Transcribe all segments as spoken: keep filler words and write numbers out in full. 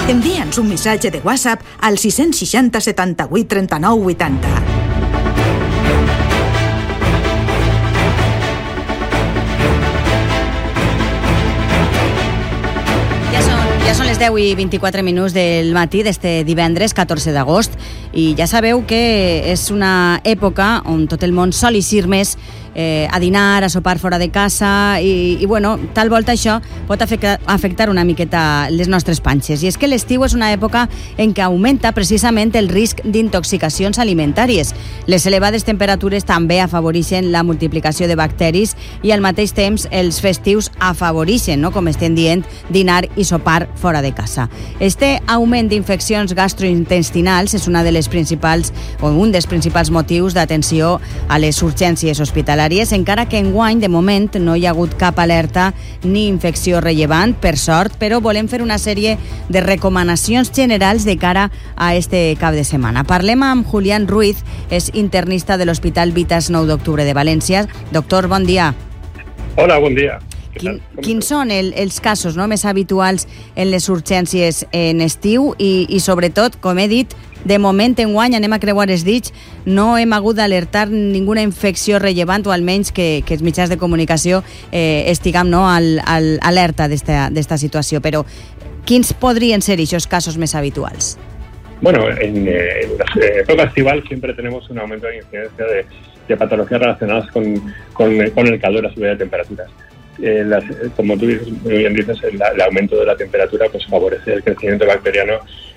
Envia'ns un missatge de WhatsApp al sis sis zero setanta-vuit trenta-nou vuitanta. Ja són les deu i vint-i-quatre minuts del matí d'este divendres catorze d'agost i ja sabeu que és una època on tot el món sol eixir més eh, a dinar, a sopar fora de casa i, i bueno, tal volta això pot afectar, afectar una miqueta les nostres panxes. I és que l'estiu és una època en què augmenta precisament el risc d'intoxicacions alimentàries. Les elevades temperatures també afavoreixen la multiplicació de bacteris i al mateix temps els festius afavoreixen, no? Com estem dient, dinar i sopar fora de casa. Este augment d'infeccions gastrointestinals és una de les principals o un dels principals motius d'atenció a les urgències hospitalàries, encara que enguany, de moment, no hi ha hagut cap alerta ni infecció rellevant, per sort, però volem fer una sèrie de recomanacions generals de cara a este cap de setmana. Parlem amb Julián Ruiz, és internista de l'Hospital Vitas nou d'Octubre de València. Doctor, bon dia. Hola, bon dia. Quin, quins són el, els casos no, més habituals en les urgències en estiu i, i sobretot, com he dit, de moment enguany anem a creuar els dits, no hem hagut d'alertar ninguna infecció rellevant o almenys que, que els mitjans de comunicació eh, estiguem no, al, al, alerta d'esta situació, però quins podrien ser aquests casos més habituals? Bueno, en, en la época estival siempre tenemos un aumento de incidencia de, de patologías relacionadas con, con, con el calor, la subida de temperaturas. Eh, las, como tú dices, muy bien dices, el, el aumento de la temperatura pues favorece el crecimiento bacteriano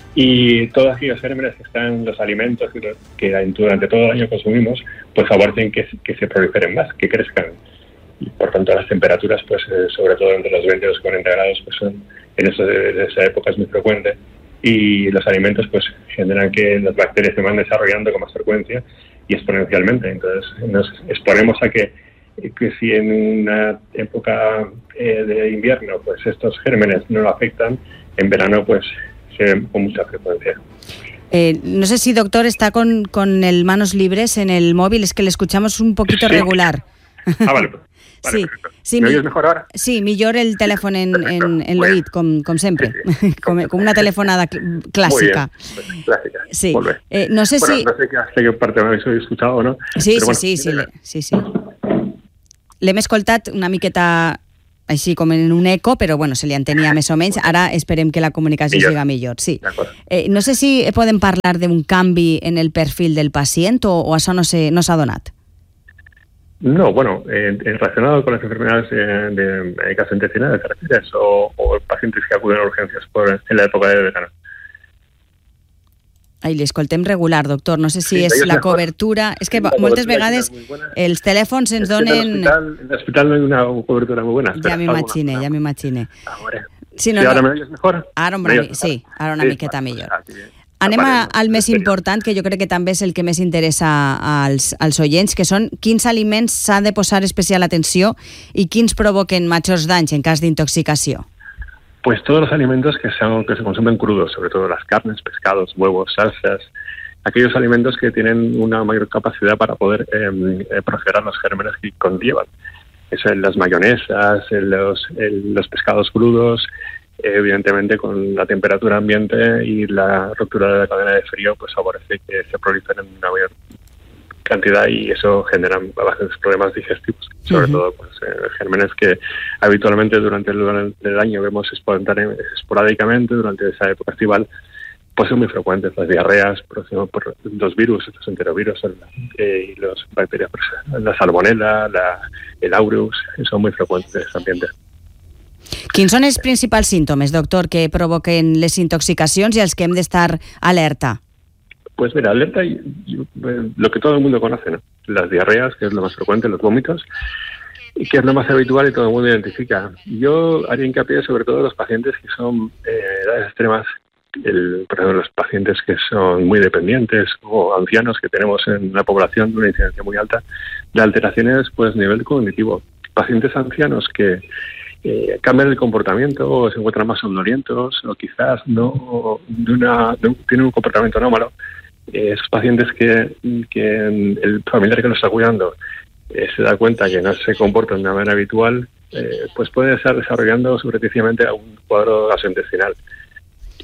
y todos aquellos gérmenes que están en los alimentos que, que durante todo el año consumimos, pues favorecen que, que se proliferen más, que crezcan. Y por tanto las temperaturas, pues eh, sobre todo entre los veinte y los cuarenta grados, pues son, en, eso, en esa época es muy frecuente. Y los alimentos pues generan que las bacterias se van desarrollando con más frecuencia y exponencialmente. Entonces nos exponemos a que que si en una época eh, de invierno pues estos gérmenes no lo afectan, en verano pues se ven con mucha frecuencia. Eh, no sé si, doctor, está con, con el manos libres en el móvil, es que le escuchamos un poquito sí. regular. Ah, vale, pues. Vale, sí, sí, ¿me oyes mejor ahora? Sí, millor el teléfono en, en, en l'oït, com, com sempre, sí, sí. com, com una telefonada clàssica. Muy bien, clásica. Sí. Eh, no sé bueno, si... no sé qué, qué parte me habéis escuchado o no. Sí, pero sí, bueno, sí, sí, sí, sí. L'hem escoltat una miqueta així com en un eco, però bueno, se li entenia més o menys. Ara esperem que la comunicació millor. siga millor. Sí. Eh, no sé si podem parlar d'un canvi en el perfil del pacient o, o això no s'ha no donat. No, bueno, eh, relacionado con las enfermedades eh, de gastrointestinales, ¿te refieres? O, o pacientes que acuden a urgencias por, en la época de verano. Ai, l'escoltem regular, doctor. No sé si sí, és la mejor. cobertura... És que moltes vegades els telèfons ens donen... En l'hospital no hay una cobertura muy buena. Ja m'imagine, ja m'imagine. Sí, no, sí, ¿ahora no. me oyes mejor? Ara, mi... Sí, ara una sí, miqueta vale, millor. Anem a, al més important, que jo crec que també és el que més interessa als, als oients, que són quins aliments s'ha de posar especial atenció i quins provoquen majors danys en cas d'intoxicació. Pues todos los alimentos que, sean, que se consumen crudos, sobre todo las carnes, pescados, huevos, salsas, aquellos alimentos que tienen una mayor capacidad para poder eh, proliferar los gérmenes que conllevan. Eso en las mayonesas, en los, en los pescados crudos, eh, evidentemente con la temperatura ambiente y la ruptura de la cadena de frío, pues favorece que se proliferen una mayor cantidad y eso genera bastantes problemas digestivos, sobre uh-huh. todo pues, eh, gérmenes que habitualmente durante el, durante el año vemos esporádicamente, durante esa época estival, pues son muy frecuentes las diarreas por, por los virus, los enterovirus eh, y las bacterias, la salmonella, la, el aureus, son muy frecuentes en ese ambiente. Quins són els principals símptomes, doctor, que provoquen les intoxicacions i els que hem d'estar alerta? Pues mira, alerta y, y, lo que todo el mundo conoce, ¿no? Las diarreas, que es lo más frecuente, los vómitos, y que es lo más habitual y todo el mundo identifica. Yo haría hincapié sobre todo en los pacientes que son eh, edades extremas, el, por ejemplo, los pacientes que son muy dependientes o ancianos que tenemos en la población de una incidencia muy alta de alteraciones pues a nivel cognitivo. Pacientes ancianos que eh, cambian el comportamiento o se encuentran más somnolientos o quizás no de una, de un, tienen un comportamiento anómalo. Eh, esos pacientes que, que el familiar que los está cuidando eh, se da cuenta que no se comportan de una manera habitual, eh, pues puede estar desarrollando subrepticiamente un cuadro gastrointestinal.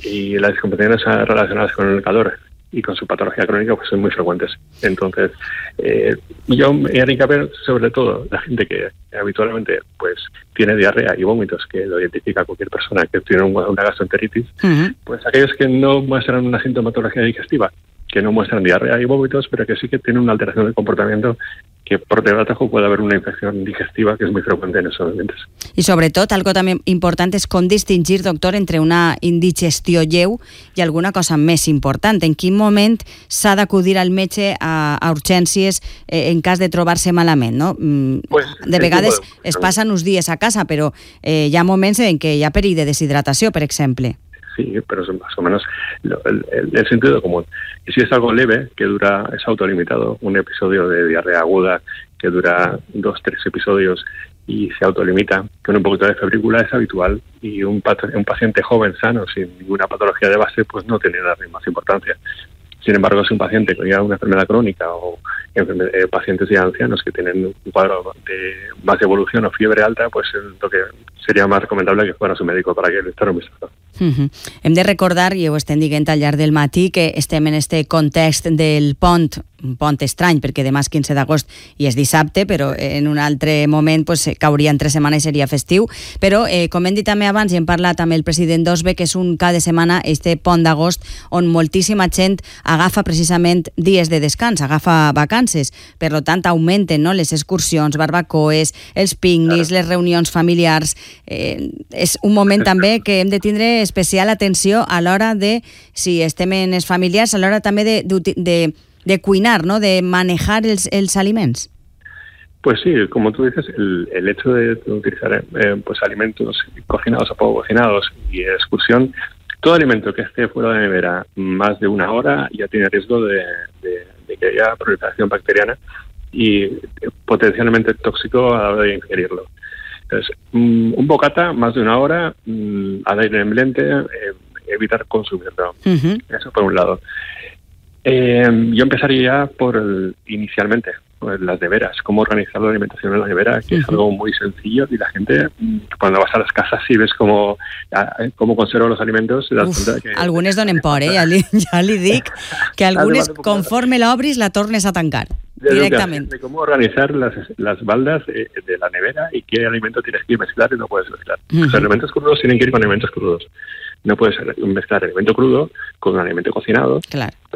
y las discompensaciones relacionadas con el calor y con su patología crónica pues son muy frecuentes. Entonces, eh, yo me haría hincapié sobre todo la gente que habitualmente pues tiene diarrea y vómitos, que lo identifica cualquier persona que tiene una gastroenteritis, uh-huh. pues aquellos que no muestran una sintomatología digestiva, que no muestran diarrea y vómitos, pero que sí que tienen una alteración de comportamiento, que por debajo puede haver una infección digestiva que és molt freqüent en aquests aliments. I sobretot, algo també important és com distingir, doctor, entre una indigestió lleu i alguna cosa més important. En quin moment s'ha d'acudir al metge a, a urgències eh, en cas de trobar-se malament, no? Pues, de vegades de... es passen uns dies a casa, però eh, hi ha moments en què hi ha perill de deshidratació, per exemple. Sí, pero es más o menos el, el, el sentido común. Y si es algo leve, que dura, es autolimitado, un episodio de diarrea aguda que dura dos, tres episodios y se autolimita, con un poquito de febrícula es habitual, y un, un paciente joven, sano, sin ninguna patología de base, pues no tiene la más importancia. Sin embargo, si un paciente con ya una enfermedad crónica o eh, pacientes ya ancianos que tienen un cuadro de más de evolución o fiebre alta, pues lo que seria més recomendable que fuera a su médico para que le echara un vistazo. Uh-huh. Hem de recordar, i ho estem dient al llarg del matí, que estem en este context del pont, un pont estrany, perquè demà és quinze d'agost i és dissabte, però en un altre moment pues, cauria entre setmana i seria festiu. Però, eh, com hem dit també abans, i hem parlat amb el president d'O S B E, que és un cada setmana, este pont d'agost, on moltíssima gent agafa precisament dies de descans, agafa vacances. Per tant, augmenten, no?, les excursions, barbacoes, els picnics, les reunions familiars. Eh, és un moment també que hem de tindre especial atenció a l'hora de, si estem en els familiars, a l'hora també de, de, de, de cuinar, ¿no?, de manejar els, els aliments. Pues sí, como tú dices, el, el hecho de utilizar eh, pues alimentos cocinados o poco cocinados y excursión, todo alimento que esté fuera de la nevera más de una hora ya tiene riesgo de, de, de que haya proliferación bacteriana y potencialmente tóxico a la hora de ingerirlo. Entonces, un bocata más de una hora al aire ambiente, eh, evitar consumirlo. Uh-huh. Eso por un lado. Eh, yo empezaría por el, inicialmente pues, las neveras, cómo organizar la alimentación en la nevera, que uh-huh. es algo muy sencillo, y la gente cuando vas a las casas y ves cómo, cómo conservan los alimentos, te das Uf, cuenta que... Algunes donen por, eh? Ja li, ja li dic que algunes, conforme l'obris, la tornes a tancar. Directamente. De cómo organizar las, las baldas de, de la nevera y qué alimento tienes que mezclar y no puedes mezclar. Uh-huh. Los alimentos crudos tienen que ir con alimentos crudos. No puedes mezclar alimento crudo con un alimento cocinado. Claro.